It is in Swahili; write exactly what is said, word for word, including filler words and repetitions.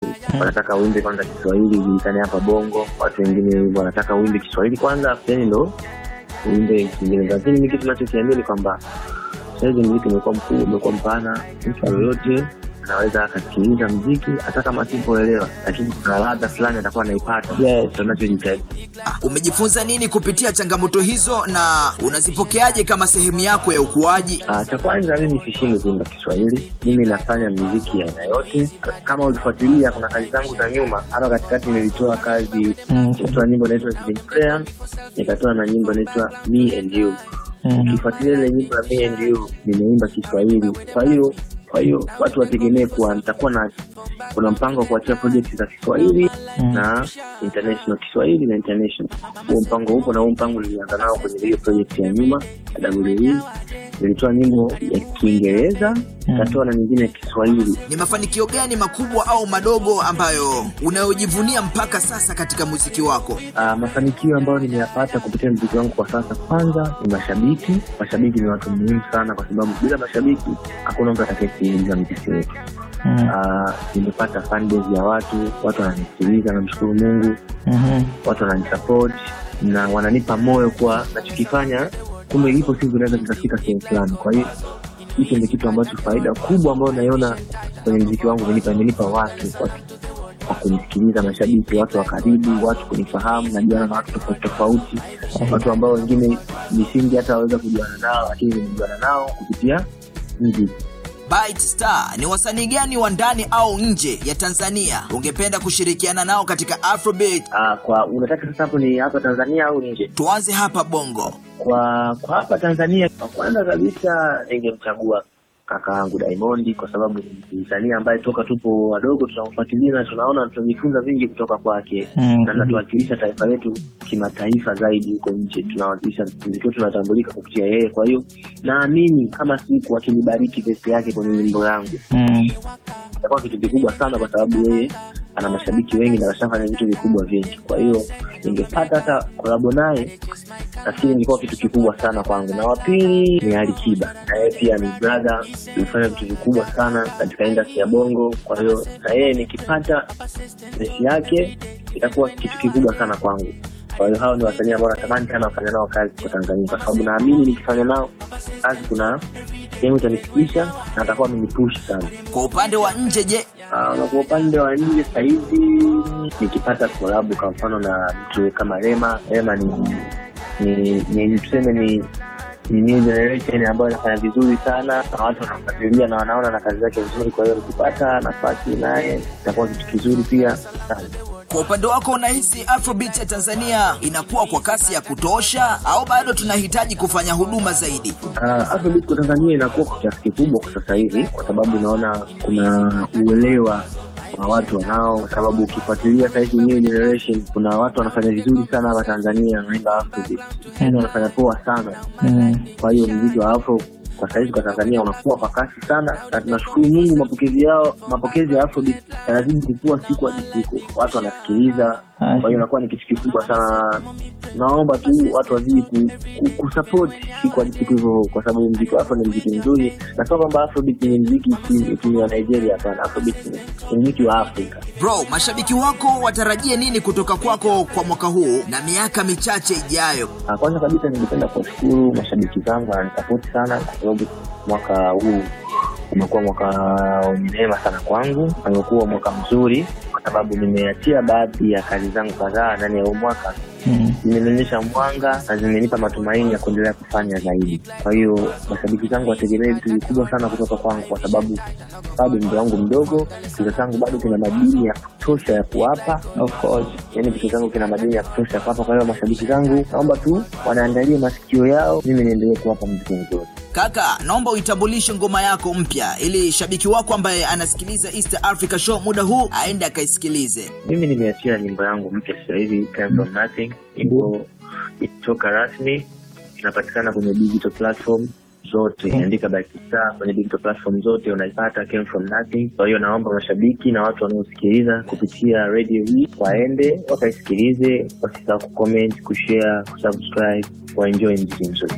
wanataka uimbe kwanza Kiswahili ujulikane hapa Bongo, watu wengine wanataka uimbe Kiswahili kwanza then ndo uimbe kingine. Lakini mimi kitu ninachokiamini kwamba sasa muziki umekuwa mkubwa, umekuwa mpana, mtu yoyote anaweza akasikiliza muziki hata kama sipoelewa, lakini kuna ladha fulani atakuwa anaipata. Yes, tunachojitahidi. Umejifunza nini kupitia changamoto hizo na unazipokeaje kama sehemu yako ya ukuaji? Ah, cha kwanza mimi sishindi kuimba Kiswahili. Mimi nafanya muziki ya aina yote. Kama ulifuatilia kuna kazi zangu za nyuma, hapa katikati nilitoa kazi, nilitoa nyimbo inaitwa Living Prayer, nikatoa na nyimbo inaitwa Me and You. Ukifuatilia ile nyimbo ya Me and You nimeimba Kiswahili. Kwa hiyo Kwa hiyo watu wategemee kuwa nitakuwa na kuna mpango wa kuachia project za Kiswahili mm. na international, Kiswahili na international. Huo mpango upo, na huo mpango nilianza nao kwenye hiyo project ya nyuma ya W W E. Nilitoa nyimbo ya Kiingereza, nikatoa na nyingine ya Kiswahili. Ni mafanikio gani makubwa au madogo ambayo unayojivunia mpaka sasa katika muziki wako? Ah, mafanikio ambayo nimeyapata kupitia muziki wangu kwa sasa, kwanza ni mashabiki. Mashabiki ni watu muhimu sana, kwa sababu bila mashabiki hakuna mtu atakayesikiliza muziki wetu. Mm. Ah, nimepata fan base ya watu, watu wananisikiliza, namshukuru Mungu. Mm-hmm. Watu wananisupport na wananipa moyo kwa nachokifanya, kumbe ipo siku naweza kufika sehemu fulani. Kwa hiyo hicho ni kitu ambacho faida kubwa ambayo naiona kwenye muziki wangu, imenipa imenipa watu watu wa kunisikiliza, mashabiki, watu wa karibu, watu kunifahamu na jana na watu tofauti tofauti, watu ambao wengine nisingi hata waweza kujuana nao, lakini nimejuana nao kupitia muziki. Bright Star ni wasanii gani wa ndani au nje ya Tanzania ungependa kushirikiana nao katika Afrobeat? Ah, kwa unataka sasa hapo ni hapa Tanzania au nje? Tuanze hapa Bongo. Kwa kwa hapa Tanzania, kwa kwanza kabisa ningemchagua kaka yangu Diamond, kwa sababu ni msanii ambaye toka tupo wadogo tunamfuatilia na tunaona tunajifunza vingi kutoka kwake. Mm-hmm. Na anatuwakilisha taifa letu kimataifa zaidi huko nje, tunawakilisha muziki wetu, tunatambulika kupitia yeye. Kwa hiyo naamini kama siku akinibariki pesa yake kwenye nyimbo yangu, mm. itakuwa kitu kikubwa sana, kwa sababu yeye ana mashabiki wengi na anashafanya vitu vikubwa vingi. Kwa hiyo ningepata hata collab naye, nafikiri ingekuwa kitu kikubwa sana kwangu. Na wapili ni Alikiba, na yeye pia ni brother, anafanya vitu vikubwa sana katika industry ya Bongo. Kwa hiyo na yeye nikipata pesa yake itakuwa kitu kikubwa sana kwangu. Kwa hiyo hao ni wasanii ambao natamani sana kufanya nao kazi kwa Tanzania, kwa sababu naamini nikifanya nao kazi kuna sehemu itanifikisha na atakuwa amenipush sana. Kwa upande wa nje je? Ah, uh, kwa upande wa nje sasa hivi nikipata collab kwa mfano na mtu kama Rema, Rema ni ni ni tuseme ni ni new generation ambayo inafanya vizuri sana na watu wanamfuatilia na wanaona na kazi zake nzuri. Kwa hiyo nikipata nafasi naye itakuwa kitu kizuri pia sana. Kwa upande wako unahisi Afrobeat ya Tanzania inakuwa kwa kasi ya kutosha au bado tunahitaji kufanya huduma zaidi? Uh, Afrobeat kwa Tanzania inakuwa kwa kiasi kikubwa kwa sasa hivi, kwa sababu naona kuna uelewa wa watu wanao, kwa sababu ukifuatilia sasa hivi new generation kuna watu wanafanya vizuri sana hapa Tanzania wanaimba Afrobeat. Mm. Wanafanya poa sana. Mm. Kwa hiyo muziki wa Afro kwa sasa hivi kwa Tanzania unakuwa kwa kasi sana, na tunashukuru Mungu mapokezi yao, mapokezi ya Afrobeat yanazidi kukua siku hadi siku. Watu wanasikiliza. Kwa hiyo inakuwa ni kitu kikubwa sana. Naomba tu watu wazidi kusupport siku hadi siku hivyo, kwa sababu muziki wa Afro ni muziki mzuri, na sio kwamba Afrobeat ni muziki wa Nigeria hapana. Afrobeat ni muziki wa Afrika. Bro, mashabiki wako watarajie nini kutoka kwako kwa mwaka huu na miaka michache ijayo? Kwanza kabisa ningependa kuwashukuru mashabiki zangu, wananisupport sana, kwa sababu mwaka huu umekuwa mwaka wenye neema sana kwangu. Umekuwa mwaka mzuri kwa sababu nimeachia baadhi ya kazi zangu kadhaa ndani ya mwaka. Mm. Nimeonyesha mwanga na zimenipa matumaini ya kuendelea kufanya zaidi. Kwa hiyo mashabiki zangu wategemee vitu vikubwa sana kutoka kwangu, kwa sababu bado ndio wangu mdogo, kitu changu bado kina madini ya kutosha ya kuwapa. Of course, yani kitu changu kina madini ya kutosha ya kuwapa. Kwa hiyo mashabiki zangu naomba tu wanaangalia masikio yao, mimi niendelee kuwapa muziki mzuri. Kaka, naomba uitambulishe ngoma yako mpya ili shabiki wako ambaye anasikiliza East Africa Show muda huu aende akaisikilize. Mimi nimeachia nyimbo yangu mpya sasa hivi, Came From Nothing. Nyimbo itoka rasmi, inapatikana kwenye digital platform zote. Andika Bright Star kwenye digital platform zote unaipata Came From Nothing. Kwa hiyo naomba mashabiki na watu wanaosikiliza kupitia radio hii waende wakaisikilize, wasisahau kucomment, kushare, kusubscribe, waenjoy muziki mzuri.